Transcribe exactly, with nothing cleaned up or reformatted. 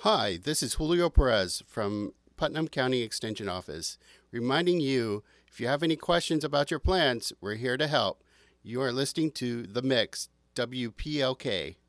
Hi, this is Julio Perez from Putnam County Extension Office, reminding you if you have any questions about your plans, we're here to help. You are listening to The Mix, W P L K.